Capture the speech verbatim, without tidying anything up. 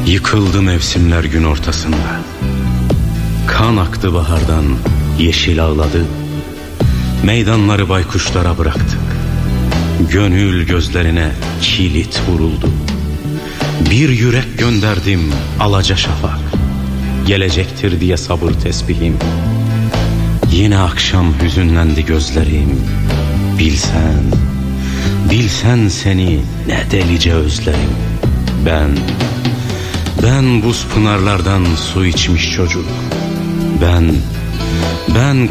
Yıkıldı mevsimler gün ortasında. Kan aktı bahardan, yeşil ağladı. Meydanları baykuşlara bıraktık. Gönül gözlerine kilit vuruldu. Bir yürek gönderdim alaca şafak. Gelecektir diye sabır tesbihim. Yine akşam hüzünlendi gözlerim. Bilsen, bilsen seni ne delice özlerim. Ben, ben buz pınarlardan su içmiş çocuk. Ben, ben